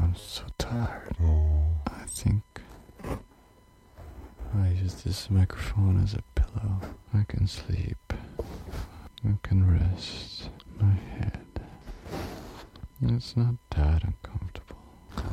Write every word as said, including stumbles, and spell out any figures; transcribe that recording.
I'm so tired. Oh. I think I use this microphone as a pillow. I can sleep. I can rest my head. It's not that uncomfortable.